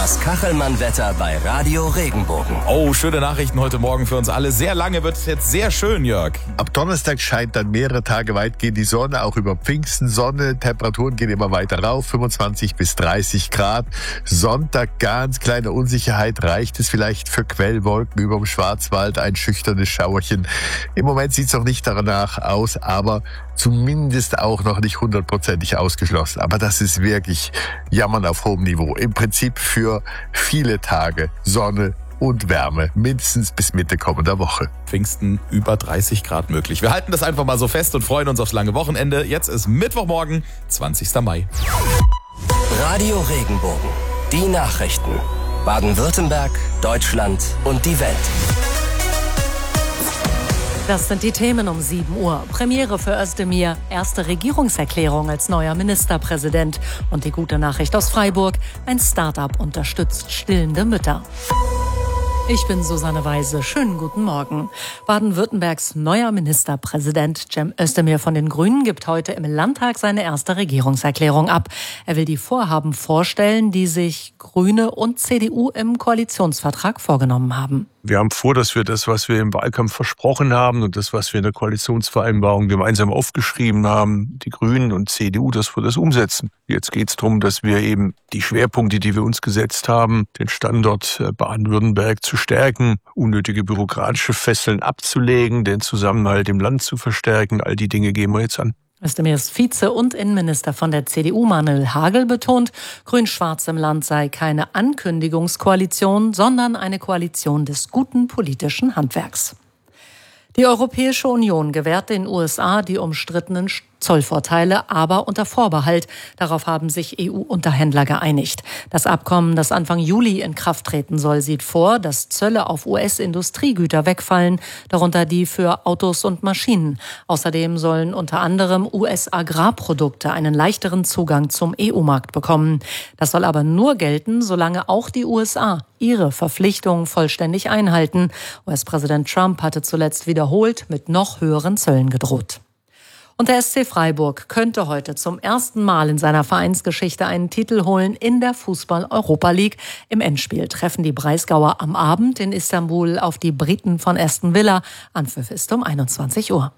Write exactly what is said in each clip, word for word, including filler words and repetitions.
Das Kachelmann-Wetter bei Radio Regenbogen. Oh, schöne Nachrichten heute Morgen für uns alle. Sehr lange wird es jetzt sehr schön, Jörg. Ab Donnerstag scheint dann mehrere Tage weitgehend die Sonne, auch über Pfingsten Sonne. Temperaturen gehen immer weiter rauf, fünfundzwanzig bis dreißig Grad. Sonntag ganz kleine Unsicherheit. Reicht es vielleicht für Quellwolken über dem Schwarzwald, ein schüchternes Schauerchen? Im Moment sieht es noch nicht danach aus, aber zumindest auch noch nicht hundertprozentig ausgeschlossen. Aber das ist wirklich Jammern auf hohem Niveau. Im Prinzip für viele Tage Sonne und Wärme, mindestens bis Mitte kommender Woche. Pfingsten über dreißig Grad möglich. Wir halten das einfach mal so fest und freuen uns aufs lange Wochenende. Jetzt ist Mittwochmorgen, zwanzigster Mai. Radio Regenbogen. Die Nachrichten. Baden-Württemberg, Deutschland und die Welt. Das sind die Themen um sieben Uhr. Premiere für Özdemir, erste Regierungserklärung als neuer Ministerpräsident. Und die gute Nachricht aus Freiburg, ein Start-up unterstützt stillende Mütter. Ich bin Susanne Weise. Schönen guten Morgen. Baden-Württembergs neuer Ministerpräsident Cem Özdemir von den Grünen gibt heute im Landtag seine erste Regierungserklärung ab. Er will die Vorhaben vorstellen, die sich Grüne und C D U im Koalitionsvertrag vorgenommen haben. Wir haben vor, dass wir das, was wir im Wahlkampf versprochen haben und das, was wir in der Koalitionsvereinbarung gemeinsam aufgeschrieben haben, die Grünen und C D U, dass wir das umsetzen. Jetzt geht es darum, dass wir eben die Schwerpunkte, die wir uns gesetzt haben, den Standort Baden-Württemberg zu stärken, unnötige bürokratische Fesseln abzulegen, den Zusammenhalt im Land zu verstärken, all die Dinge gehen wir jetzt an. Özdemirs Vize- und Innenminister von der C D U Manuel Hagel betont, Grün-Schwarz im Land sei keine Ankündigungskoalition, sondern eine Koalition des guten politischen Handwerks. Die Europäische Union gewährt den U S A die umstrittenen Zollvorteile, aber unter Vorbehalt. Darauf haben sich E U-Unterhändler geeinigt. Das Abkommen, das Anfang Juli in Kraft treten soll, sieht vor, dass Zölle auf U S-Industriegüter wegfallen, darunter die für Autos und Maschinen. Außerdem sollen unter anderem U S-Agrarprodukte einen leichteren Zugang zum E U-Markt bekommen. Das soll aber nur gelten, solange auch die U S A ihre Verpflichtungen vollständig einhalten. U S-Präsident Trump hatte zuletzt wiederholt mit noch höheren Zöllen gedroht. Und der S C Freiburg könnte heute zum ersten Mal in seiner Vereinsgeschichte einen Titel holen in der Fußball-Europa League. Im Endspiel treffen die Breisgauer am Abend in Istanbul auf die Briten von Aston Villa. Anpfiff ist um einundzwanzig Uhr.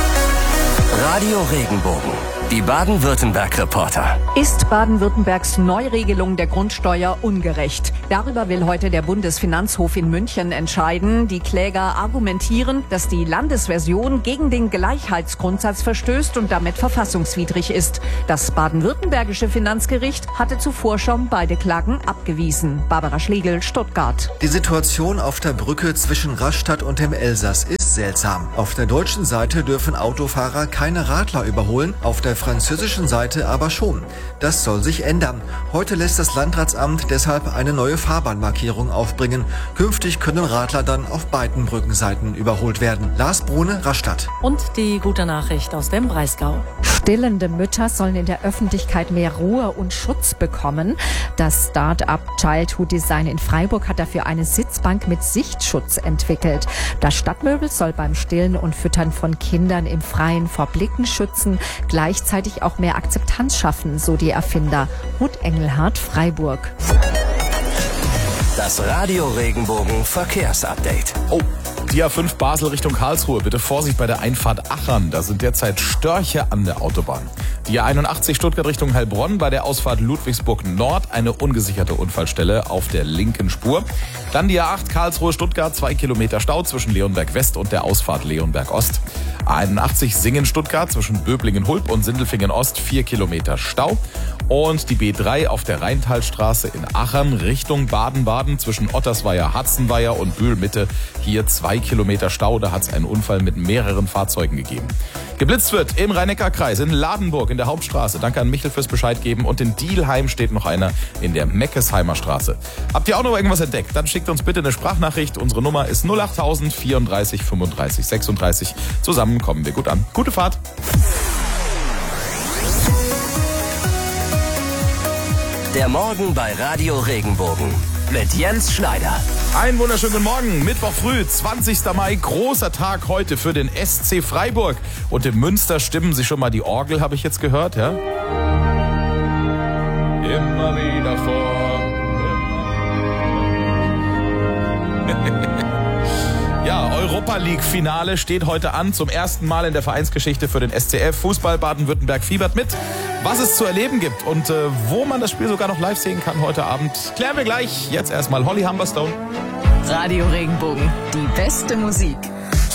Radio Regenbogen. Die Baden-Württemberg-Reporter. Ist Baden-Württembergs Neuregelung der Grundsteuer ungerecht? Darüber will heute der Bundesfinanzhof in München entscheiden. Die Kläger argumentieren, dass die Landesversion gegen den Gleichheitsgrundsatz verstößt und damit verfassungswidrig ist. Das baden-württembergische Finanzgericht hatte zuvor schon beide Klagen abgewiesen. Barbara Schlegel, Stuttgart. Die Situation auf der Brücke zwischen Rastatt und dem Elsass ist seltsam. Auf der deutschen Seite dürfen Autofahrer keine Radler überholen, auf der französischen Seite aber schon. Das soll sich ändern. Heute lässt das Landratsamt deshalb eine neue Fahrbahnmarkierung aufbringen. Künftig können Radler dann auf beiden Brückenseiten überholt werden. Lars Brune, Rastatt. Und die gute Nachricht aus dem Breisgau. Stillende Mütter sollen in der Öffentlichkeit mehr Ruhe und Schutz bekommen. Das Start-up Childhood Design in Freiburg hat dafür eine Sitzbank mit Sichtschutz entwickelt. Das Stadtmöbel soll beim Stillen und Füttern von Kindern im Freien vor Blicken schützen, gleichzeitig auch mehr Akzeptanz schaffen, so die Erfinder. Ruth Engelhardt, Freiburg. Das Radio Regenbogen Verkehrsupdate. Oh, die A fünf Basel Richtung Karlsruhe. Bitte Vorsicht bei der Einfahrt Achern. Da sind derzeit Störche an der Autobahn. Die A einundachtzig Stuttgart Richtung Heilbronn bei der Ausfahrt Ludwigsburg Nord. Eine ungesicherte Unfallstelle auf der linken Spur. Dann die A acht Karlsruhe Stuttgart. Zwei Kilometer Stau zwischen Leonberg West und der Ausfahrt Leonberg Ost. A einundachtzig Singen Stuttgart zwischen Böblingen-Hulp und Sindelfingen Ost. Vier Kilometer Stau. Und die B drei auf der Rheintalstraße in Achern Richtung Baden-Baden zwischen Ottersweier-Hatzenweier und Bühl-Mitte. Hier zwei Kilometer Stau, da hat es einen Unfall mit mehreren Fahrzeugen gegeben. Geblitzt wird im Rhein-Neckar-Kreis, in Ladenburg, in der Hauptstraße. Danke an Michel fürs Bescheid geben. Und in Dielheim steht noch einer in der Meckesheimer Straße. Habt ihr auch noch irgendwas entdeckt? Dann schickt uns bitte eine Sprachnachricht. Unsere Nummer ist null achttausend vierunddreißig fünfunddreißig sechsunddreißig. Zusammen kommen wir gut an. Gute Fahrt! Der Morgen bei Radio Regenbogen mit Jens Schneider. Einen wunderschönen guten Morgen. Mittwoch früh, zwanzigster Mai, großer Tag heute für den S C Freiburg. Und in Münster stimmen sich schon mal die Orgel, habe ich jetzt gehört, ja? Immer wieder vor. Europa-League-Finale steht heute an. Zum ersten Mal in der Vereinsgeschichte für den S C F. Fußball Baden-Württemberg fiebert mit. Was es zu erleben gibt und äh, wo man das Spiel sogar noch live sehen kann heute Abend, klären wir gleich. Jetzt erstmal Holly Humberstone. Radio Regenbogen, die beste Musik.